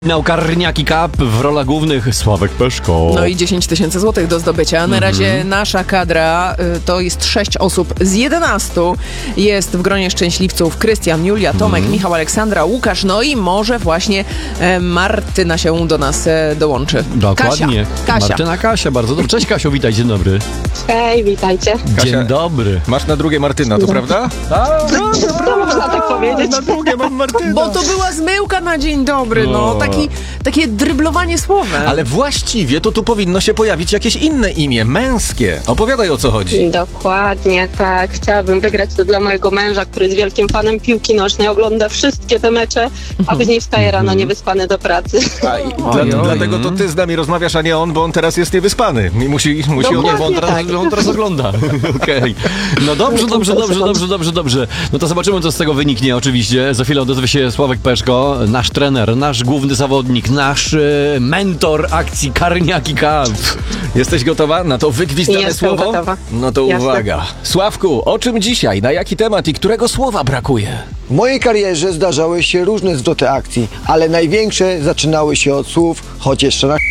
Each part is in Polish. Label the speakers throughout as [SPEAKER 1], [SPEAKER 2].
[SPEAKER 1] Karniaki Cup w rolach głównych Sławek Peszko.
[SPEAKER 2] No i 10 000 złotych do zdobycia. Na razie nasza kadra to jest 6 osób z 11. Jest w gronie szczęśliwców Krystian, Julia, Tomek, Michał, Aleksandra, Łukasz, no i może właśnie Martyna się do nas dołączy.
[SPEAKER 1] Dokładnie.
[SPEAKER 2] Kasia.
[SPEAKER 1] Martyna, Kasia, bardzo dobrze. Cześć Kasiu, witaj, dzień dobry.
[SPEAKER 3] Hej, witajcie.
[SPEAKER 1] Dzień
[SPEAKER 4] Kasia,
[SPEAKER 1] dobry.
[SPEAKER 4] Masz na drugie Martyna, to prawda?
[SPEAKER 3] To można tak powiedzieć.
[SPEAKER 4] Na drugie mam Martyna.
[SPEAKER 2] Bo to była zmyłka na dzień dobry, no. Takie dryblowanie słowem.
[SPEAKER 4] Ale właściwie to tu powinno się pojawić jakieś inne imię, męskie. Opowiadaj, o co chodzi.
[SPEAKER 3] Dokładnie, tak. Chciałabym wygrać to dla mojego męża, który jest wielkim fanem piłki nożnej, ogląda wszystkie te mecze, a później wstaje rano niewyspany do pracy.
[SPEAKER 4] Dlatego to ty z nami rozmawiasz, a nie on, bo on teraz jest niewyspany. I musi
[SPEAKER 1] Nie, bo on teraz ogląda. Okej. No dobrze. No to zobaczymy, co z tego wyniknie oczywiście. Za chwilę odezwie się Sławek Peszko, nasz trener, nasz główny zawodnik, nasz mentor akcji Karniaki Cup.
[SPEAKER 4] Jesteś gotowa na to wygwizdane
[SPEAKER 3] Jestem
[SPEAKER 4] słowo?
[SPEAKER 3] gotowa.
[SPEAKER 4] No to
[SPEAKER 3] Jasne.
[SPEAKER 4] uwaga. Sławku, o czym dzisiaj? Na jaki temat i którego słowa brakuje?
[SPEAKER 5] W mojej karierze zdarzały się różne zwroty akcji, ale największe zaczynały się od słów, choć jeszcze raz.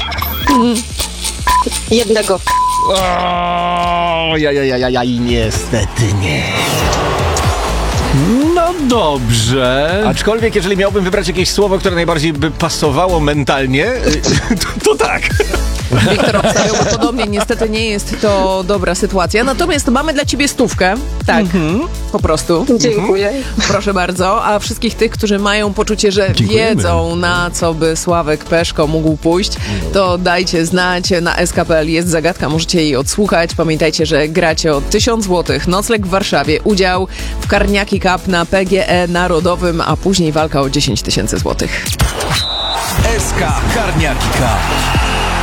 [SPEAKER 3] Jednego.
[SPEAKER 4] O, i niestety nie.
[SPEAKER 1] No dobrze.
[SPEAKER 4] Aczkolwiek, jeżeli miałbym wybrać jakieś słowo, które najbardziej by pasowało mentalnie, to tak.
[SPEAKER 2] Wiktor obstawiałby podobnie, niestety nie jest to dobra sytuacja. Natomiast mamy dla ciebie 100. Tak, po prostu.
[SPEAKER 3] Dziękuję.
[SPEAKER 2] Proszę bardzo. A wszystkich tych, którzy mają poczucie, że
[SPEAKER 1] Dziękujemy.
[SPEAKER 2] wiedzą, na co by Sławek Peszko mógł pójść, to dajcie znać. Na SK.pl jest zagadka, możecie jej odsłuchać. Pamiętajcie, że gracie o 1000 zł. Nocleg w Warszawie, udział w Karniaki Cup na PGE Narodowym, a później walka o 10 000 złotych.
[SPEAKER 6] SK Karniaki Cup.